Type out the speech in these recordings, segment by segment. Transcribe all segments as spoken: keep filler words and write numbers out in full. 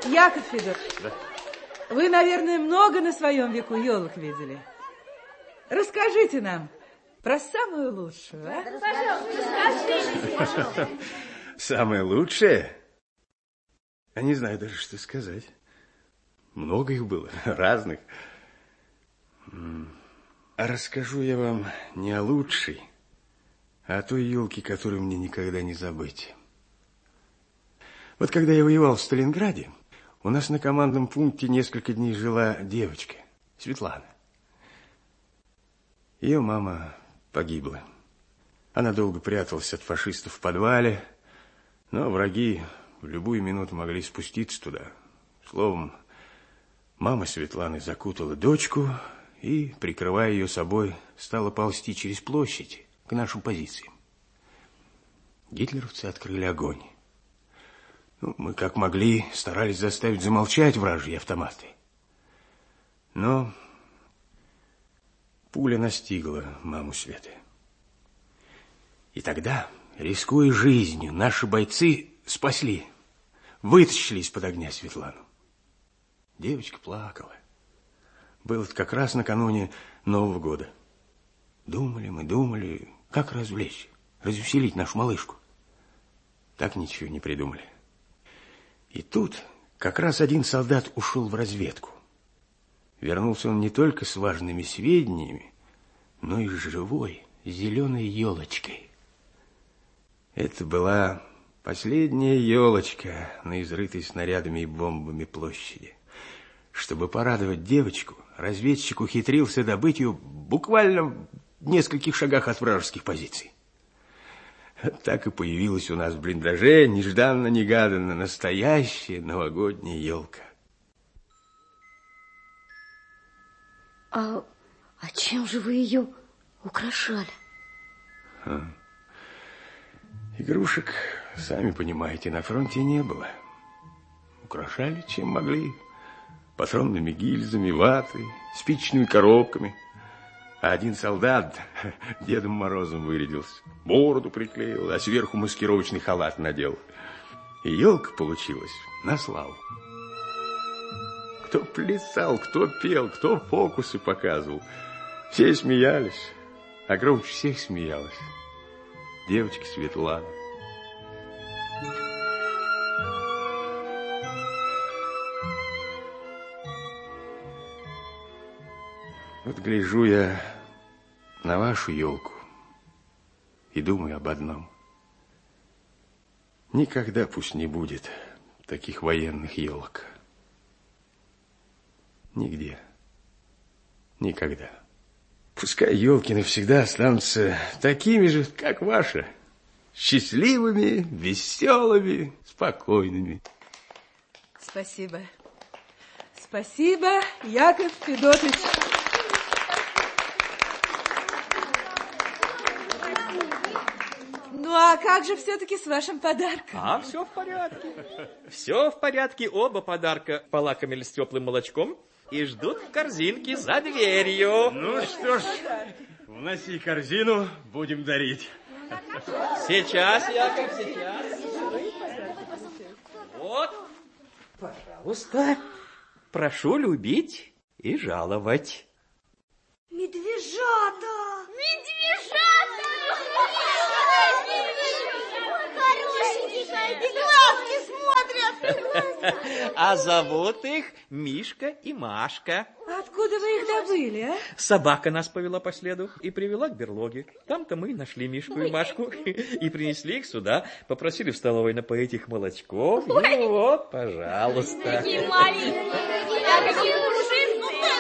Яков Федорович, да. Вы, наверное, много на своем веку елок видели. Расскажите нам про самую лучшую, а? Пожалуйста, скажите. Самое лучшее? Я не знаю даже, что сказать. Много их было, разных. А расскажу я вам не о лучшей, а о той елке, которую мне никогда не забыть. Вот когда я воевал в Сталинграде, у нас на командном пункте несколько дней жила девочка, Светлана. Ее мама погибла. Она долго пряталась от фашистов в подвале, но враги в любую минуту могли спуститься туда. Словом, мама Светланы закутала дочку и, прикрывая ее собой, стала ползти через площадь к нашим позициям. Гитлеровцы открыли огонь. Ну, мы, как могли, старались заставить замолчать вражьи автоматы. Но пуля настигла маму Светы. И тогда, рискуя жизнью, наши бойцы спасли, вытащили из-под огня Светлану. Девочка плакала. Было это как раз накануне Нового года. Думали мы, думали, как развлечь, развеселить нашу малышку. Так ничего не придумали. И тут как раз один солдат ушел в разведку. Вернулся он не только с важными сведениями, но и с живой зеленой елочкой. Это была последняя елочка на изрытой снарядами и бомбами площади. Чтобы порадовать девочку, разведчик ухитрился добыть ее буквально в нескольких шагах от вражеских позиций. Так и появилась у нас в блиндаже нежданно-негаданно настоящая новогодняя елка. А, а чем же вы ее украшали? А. Игрушек, сами понимаете, на фронте не было. Украшали чем могли. Патронными гильзами, ватой, спичечными коробками. А один солдат Дедом Морозом вырядился, бороду приклеил, а сверху маскировочный халат надел. И елка получилась на славу. Кто плясал, кто пел, кто фокусы показывал. Все смеялись, а громче всех смеялась девочка Светлана. Вот гляжу я на вашу елку и думаю об одном. Никогда пусть не будет таких военных елок. Нигде. Никогда. Пускай елки навсегда останутся такими же, как ваша. Счастливыми, веселыми, спокойными. Спасибо. Спасибо, Яков Федотович. Ну, а как же все-таки с вашим подарком? А, все в порядке. Все в порядке. Оба подарка полакомились теплым молочком и ждут в корзинке за дверью. Ну что ж, вноси корзину, будем дарить. Сейчас, Яков, сейчас. Вот, пожалуйста. Прошу любить и жаловать. Медвежата! Медвежата! Хорошенькие, и глазки смотрят. А зовут их Мишка и Машка. Откуда вы их добыли, а? Собака нас повела по следу и привела к берлоге. Там-то мы и нашли Мишку и Машку и принесли их сюда, попросили в столовой напоить их молочком. Ой. Ну вот, пожалуйста. Какие маленькие, какие пушистые.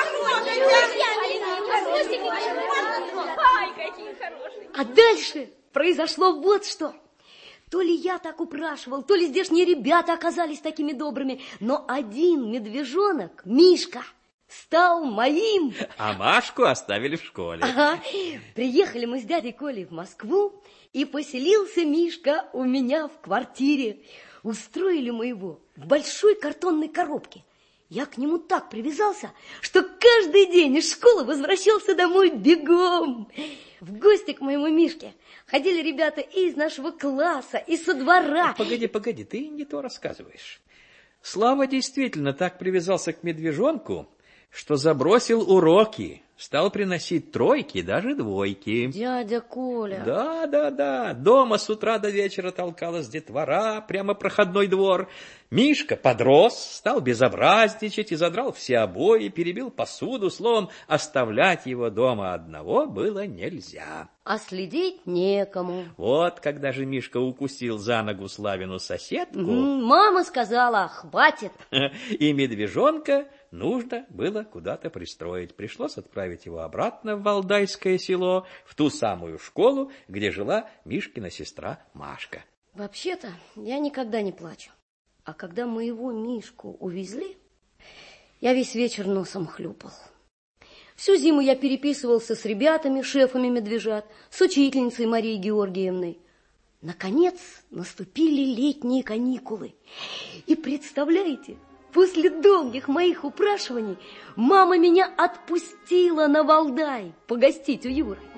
Ай, какие хорошие. А дальше произошло вот что. То ли я так упрашивал, то ли здешние ребята оказались такими добрыми, но один медвежонок, Мишка, стал моим. А Машку оставили в школе. Ага. Приехали мы с дядей Колей в Москву, и поселился Мишка у меня в квартире. Устроили мы его в большой картонной коробке. Я к нему так привязался, что каждый день из школы возвращался домой бегом. В гости к моему Мишке ходили ребята и из нашего класса, и со двора. Погоди, погоди, ты не то рассказываешь. Слава действительно так привязался к медвежонку, что забросил уроки, стал приносить тройки, даже двойки. Дядя Коля. Да, да, да. Дома с утра до вечера толкалась детвора, прямо проходной двор. Мишка подрос, стал безобразничать и задрал все обои, перебил посуду. Словом, оставлять его дома одного было нельзя. А следить некому. Вот когда же Мишка укусил за ногу Славину соседку, М, Мама сказала, хватит. и медвежонка нужно было куда-то пристроить. Пришлось отправить его обратно в Валдайское село, в ту самую школу, где жила Мишкина сестра Машка. Вообще-то я никогда не плачу. А когда моего Мишку увезли, я весь вечер носом хлюпал. Всю зиму я переписывался с ребятами, шефами медвежат, с учительницей Марией Георгиевной. Наконец наступили летние каникулы. И представляете, после долгих моих упрашиваний мама меня отпустила на Валдай погостить у Юры.